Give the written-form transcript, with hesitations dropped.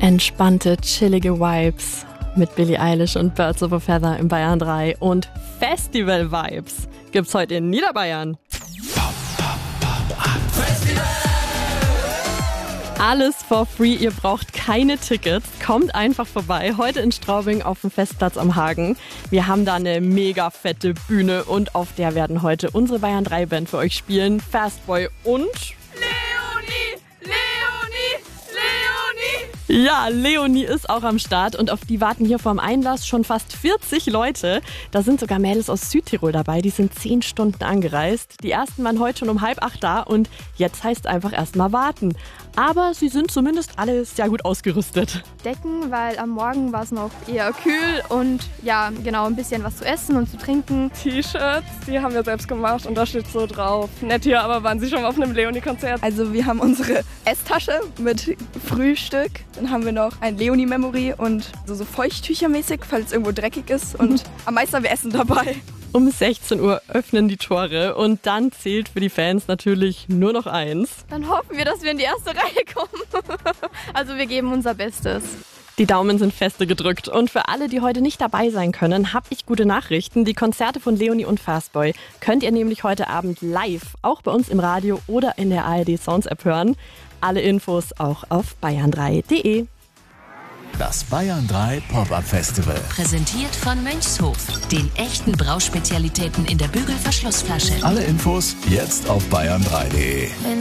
Entspannte, chillige Vibes mit Billie Eilish und Birds of a Feather im Bayern 3 und Festival-Vibes gibt's heute in Niederbayern. Alles for free, ihr braucht keine Tickets. Kommt einfach vorbei, heute in Straubing auf dem Festplatz am Hagen. Wir haben da eine mega fette Bühne und auf der werden heute unsere Bayern 3 Band für euch spielen. Fastboy und... Ja, Leonie ist auch am Start und auf die warten hier vorm Einlass schon fast 40 Leute. Da sind sogar Mädels aus Südtirol dabei, die sind 10 Stunden angereist. Die ersten waren heute schon um 7:30 da und jetzt heißt einfach erstmal warten. Aber sie sind zumindest alle sehr gut ausgerüstet. Decken, weil am Morgen war es noch eher kühl und ja, genau, ein bisschen was zu essen und zu trinken. T-Shirts, die haben wir selbst gemacht und da steht so drauf. Nett hier, aber waren Sie schon mal auf einem Leonie-Konzert? Also wir haben unsere Esstasche mit Frühstück, dann haben wir noch ein Leonie-Memory und so Feuchttüchermäßig, falls es irgendwo dreckig ist und am meisten haben wir Essen dabei. Um 16 Uhr öffnen die Tore und dann zählt für die Fans natürlich nur noch eins. Dann hoffen wir, dass wir in die erste Reihe kommen. Also wir geben unser Bestes. Die Daumen sind feste gedrückt und für alle, die heute nicht dabei sein können, habe ich gute Nachrichten. Die Konzerte von Leonie und Fastboy könnt ihr nämlich heute Abend live, auch bei uns im Radio oder in der ARD Sounds App hören. Alle Infos auch auf bayern3.de. Das Bayern 3 Pop-Up Festival. Präsentiert von Mönchshof, den echten Brauspezialitäten in der Bügelverschlussflasche. Alle Infos jetzt auf bayern3.de.